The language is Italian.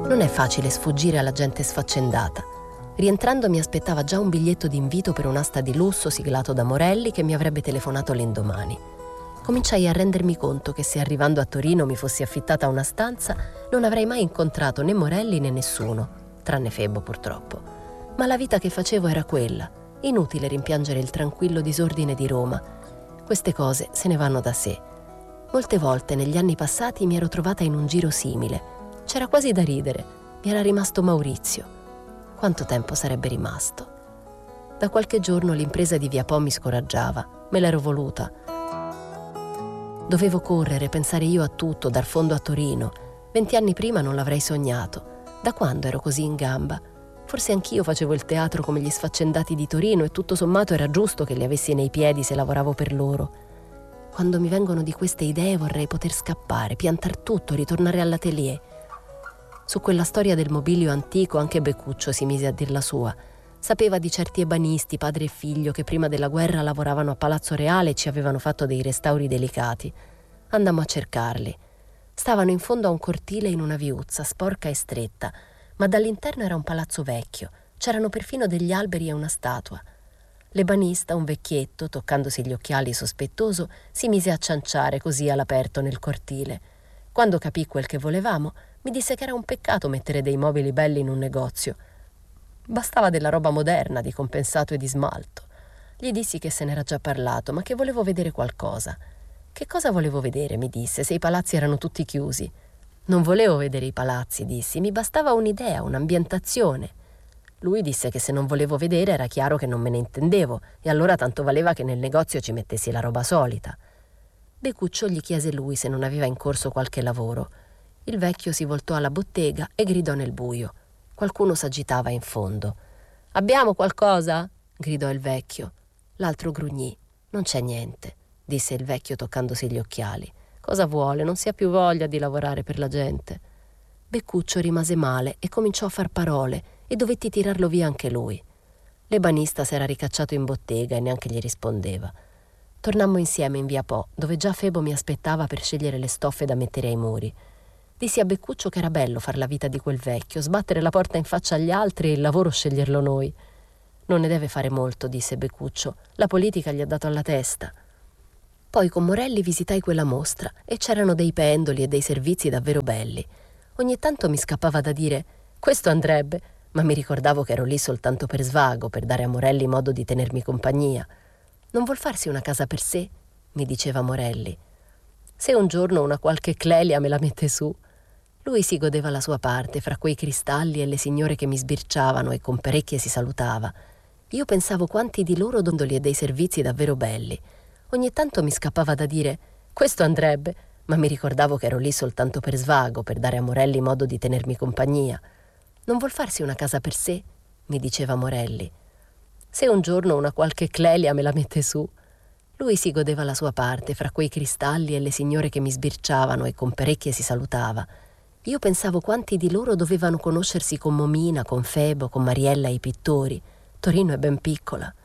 Non è facile sfuggire alla gente sfaccendata. Rientrando mi aspettava già un biglietto d'invito per un'asta di lusso siglato da Morelli che mi avrebbe telefonato l'indomani. Cominciai a rendermi conto che se arrivando a Torino mi fossi affittata una stanza non avrei mai incontrato né Morelli né nessuno, tranne Febo purtroppo. Ma la vita che facevo era quella, inutile rimpiangere il tranquillo disordine di Roma. Queste cose se ne vanno da sé. Molte volte negli anni passati mi ero trovata in un giro simile. C'era quasi da ridere, mi era rimasto Maurizio. Quanto tempo sarebbe rimasto? Da qualche giorno l'impresa di Via Po mi scoraggiava, me l'ero voluta. Dovevo correre, pensare io a tutto, dar fondo a Torino. 20 anni prima non l'avrei sognato. Da quando ero così in gamba? Forse anch'io facevo il teatro come gli sfaccendati di Torino e tutto sommato era giusto che li avessi nei piedi se lavoravo per loro. Quando mi vengono di queste idee vorrei poter scappare, piantar tutto, ritornare all'atelier. Su quella storia del mobilio antico anche Beccuccio si mise a dir la sua. Sapeva di certi ebanisti, padre e figlio, che prima della guerra lavoravano a Palazzo Reale e ci avevano fatto dei restauri delicati. Andammo a cercarli. Stavano in fondo a un cortile in una viuzza, sporca e stretta, ma dall'interno era un palazzo vecchio. C'erano perfino degli alberi e una statua. L'ebanista, un vecchietto, toccandosi gli occhiali sospettoso, si mise a cianciare così all'aperto nel cortile. Quando capì quel che volevamo, mi disse che era un peccato mettere dei mobili belli in un negozio. Bastava della roba moderna, di compensato e di smalto. Gli dissi che se n'era già parlato, ma che volevo vedere qualcosa. Che cosa volevo vedere, mi disse, se i palazzi erano tutti chiusi. Non volevo vedere i palazzi, dissi, mi bastava un'idea, un'ambientazione. Lui disse che se non volevo vedere era chiaro che non me ne intendevo e allora tanto valeva che nel negozio ci mettessi la roba solita. Beccuccio gli chiese lui se non aveva in corso qualche lavoro. Il vecchio si voltò alla bottega e gridò nel buio. Qualcuno s'agitava in fondo. «Abbiamo qualcosa?» gridò il vecchio. L'altro grugnì. «Non c'è niente», disse il vecchio toccandosi gli occhiali. «Cosa vuole? Non si ha più voglia di lavorare per la gente». Beccuccio rimase male e cominciò a far parole e dovetti tirarlo via anche lui. L'ebanista s'era ricacciato in bottega e neanche gli rispondeva. Tornammo insieme in Via Po, dove già Febo mi aspettava per scegliere le stoffe da mettere ai muri. Dissi a Beccuccio che era bello far la vita di quel vecchio, sbattere la porta in faccia agli altri e il lavoro sceglierlo noi. Non ne deve fare molto, disse Beccuccio. La politica gli ha dato alla testa. Poi con Morelli visitai quella mostra e c'erano dei pendoli e dei servizi davvero belli. Ogni tanto mi scappava da dire «questo andrebbe», ma mi ricordavo che ero lì soltanto per svago, per dare a Morelli modo di tenermi compagnia. «Non vuol farsi una casa per sé?» mi diceva Morelli. «Se un giorno una qualche Clelia me la mette su». Lui si godeva la sua parte fra quei cristalli e le signore che mi sbirciavano e con parecchie si salutava. Io pensavo quanti di loro dondoli e dei servizi davvero belli. Ogni tanto mi scappava da dire «questo andrebbe», ma mi ricordavo che ero lì soltanto per svago, per dare a Morelli modo di tenermi compagnia. «Non vuol farsi una casa per sé?» mi diceva Morelli. «Se un giorno una qualche Clelia me la mette su». Lui si godeva la sua parte fra quei cristalli e le signore che mi sbirciavano e con parecchie si salutava. Io pensavo quanti di loro dovevano conoscersi con Momina, con Febo, con Mariella e i pittori. Torino è ben piccola.